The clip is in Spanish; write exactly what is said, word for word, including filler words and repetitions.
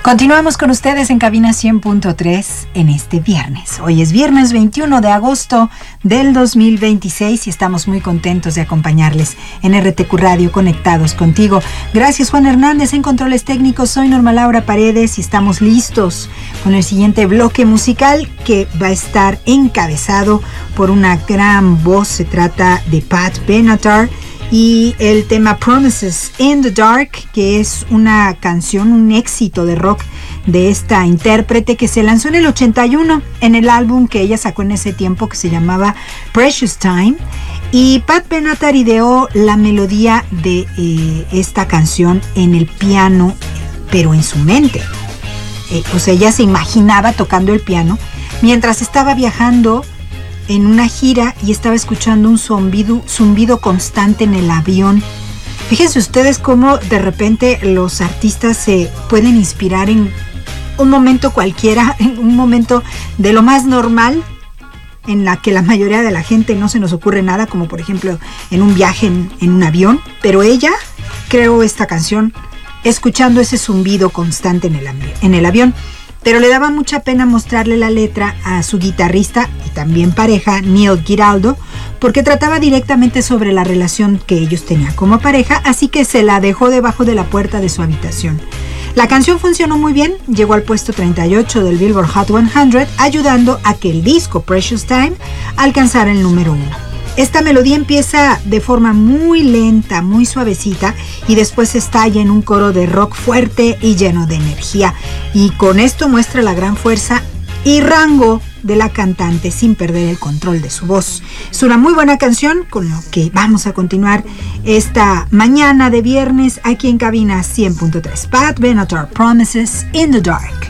Continuamos con ustedes en Cabina cien punto tres en este viernes. Hoy es viernes veintiuno de agosto del dos mil veintiséis y estamos muy contentos de acompañarles en R T Q Radio, conectados contigo. Gracias, Juan Hernández, en controles técnicos. Soy Norma Laura Paredes y estamos listos con el siguiente bloque musical que va a estar encabezado por una gran voz. Se trata de Pat Benatar y el tema Promises in the Dark, que es una canción, un éxito de rock de esta intérprete que se lanzó en el ochenta y uno en el álbum que ella sacó en ese tiempo, que se llamaba Precious Time. Y Pat Benatar ideó la melodía de eh, esta canción en el piano, pero en su mente. Eh, o sea, ella se imaginaba tocando el piano mientras estaba viajando en una gira y estaba escuchando un zumbido, zumbido constante en el avión. Fíjense ustedes cómo de repente los artistas se pueden inspirar en un momento cualquiera, en un momento de lo más normal, en la que la mayoría de la gente no se nos ocurre nada, como por ejemplo en un viaje en, en un avión, pero ella creó esta canción escuchando ese zumbido constante en el, en el avión. Pero le daba mucha pena mostrarle la letra a su guitarrista y también pareja, Neil Giraldo, porque trataba directamente sobre la relación que ellos tenían como pareja, así que se la dejó debajo de la puerta de su habitación. La canción funcionó muy bien, llegó al puesto treinta y ocho del Billboard Hot cien, ayudando a que el disco Precious Time alcanzara el número uno. Esta melodía empieza de forma muy lenta, muy suavecita, y después estalla en un coro de rock fuerte y lleno de energía. Y con esto muestra la gran fuerza y rango de la cantante sin perder el control de su voz. Es una muy buena canción con lo que vamos a continuar esta mañana de viernes aquí en Cabina cien punto tres. Pat Benatar, Promises in the Dark.